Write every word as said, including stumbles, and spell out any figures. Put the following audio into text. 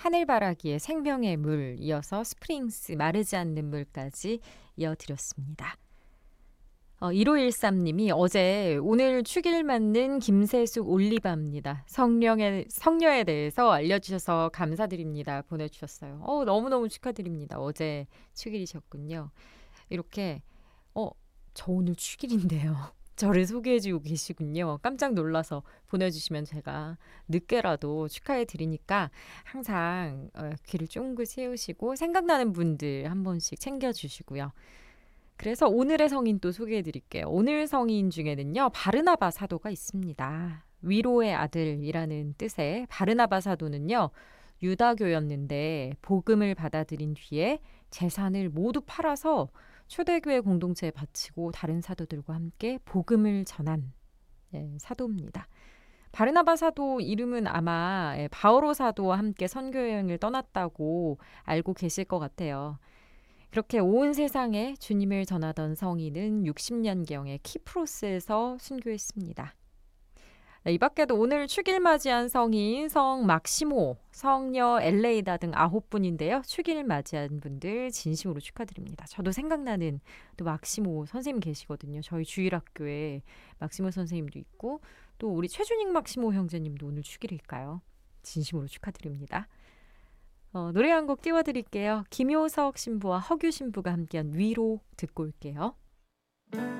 하늘바라기의 생명의 물, 이어서 스프링스 마르지 않는 물까지 이어드렸습니다. 어, 일오일삼 님이 어제 오늘 축일 맞는 김세숙 올리바입니다. 성령의, 성녀에 대해서 알려주셔서 감사드립니다. 보내주셨어요. 어, 너무너무 축하드립니다. 어제 축일이셨군요. 이렇게 어, 저 오늘 축일인데요. 저를 소개해주고 계시군요. 깜짝 놀라서 보내주시면 제가 늦게라도 축하해드리니까 항상 어, 귀를 쫑긋 세우시고 생각나는 분들 한 번씩 챙겨주시고요. 그래서 오늘의 성인 또 소개해드릴게요. 오늘 성인 중에는요. 바르나바 사도가 있습니다. 위로의 아들이라는 뜻의 바르나바 사도는요. 유다교였는데 복음을 받아들인 뒤에 재산을 모두 팔아서 초대교회 공동체에 바치고 다른 사도들과 함께 복음을 전한 예, 사도입니다. 바르나바 사도 이름은 아마 예, 바오로 사도와 함께 선교 여행을 떠났다고 알고 계실 것 같아요. 그렇게 온 세상에 주님을 전하던 성인은 육십 년경에 키프로스에서 순교했습니다. 네, 이 밖에도 오늘 축일 맞이한 성인 성 막시모, 성녀 엘레이다 등 아홉 분인데요. 축일 맞이한 분들 진심으로 축하드립니다. 저도 생각나는 또 막시모 선생님 계시거든요. 저희 주일학교에 막시모 선생님도 있고 또 우리 최준익 막시모 형제님도 오늘 축일일까요? 진심으로 축하드립니다. 어, 노래 한 곡 띄워드릴게요. 김효석 신부와 허규 신부가 함께한 위로 듣고 올게요.